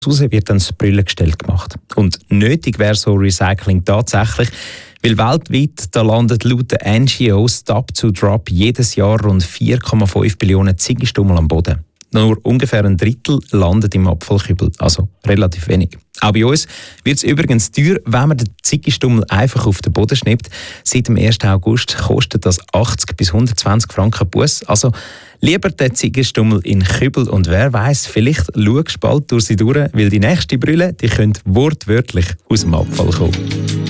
raus wird dann das Brillengestell gemacht. Und nötig wäre so Recycling tatsächlich, weil weltweit da landet laut der NGO Stop to Drop jedes Jahr rund 4,5 Billionen Ziegelstummel am Boden. Nur ungefähr ein Drittel landet im Abfallkübel, also relativ wenig. Auch bei uns wird es übrigens teuer, wenn man den Ziegelstummel einfach auf den Boden schnippt. Seit dem 1. August kostet das 80 bis 120 Franken Buß. Also lieber den Ziegelstummel in den Kübel und wer weiß, vielleicht schaust du bald durch sie durch, weil die nächste Brille, die könnte wortwörtlich aus dem Abfall kommen.